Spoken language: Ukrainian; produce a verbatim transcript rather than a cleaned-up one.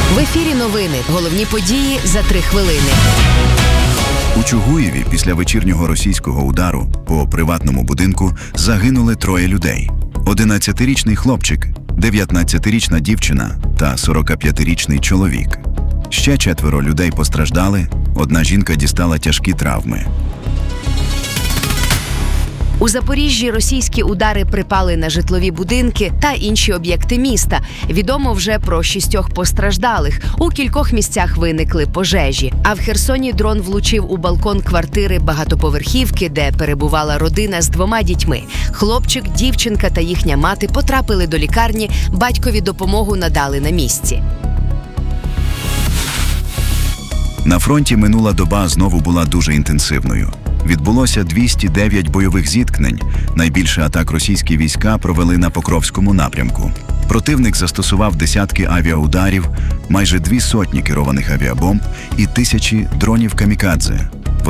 В ефірі новини. Головні події за три хвилини. У Чугуєві після вечірнього російського удару по приватному будинку загинули троє людей. одинадцятирічний хлопчик, дев'ятнадцятирічна дівчина та сорокап'ятирічний чоловік. Ще четверо людей постраждали, одна жінка дістала тяжкі травми. У Запоріжжі російські удари припали на житлові будинки та інші об'єкти міста. Відомо вже про шістьох постраждалих. У кількох місцях виникли пожежі. А в Херсоні дрон влучив у балкон квартири багатоповерхівки, де перебувала родина з двома дітьми. Хлопчик, дівчинка та їхня мати потрапили до лікарні, батькові допомогу надали на місці. На фронті минула доба знову була дуже інтенсивною. Відбулося двісті дев'ять бойових зіткнень. Найбільше атак російські війська провели на Покровському напрямку. Противник застосував десятки авіаударів, майже дві сотні керованих авіабомб і тисячі дронів камікадзе.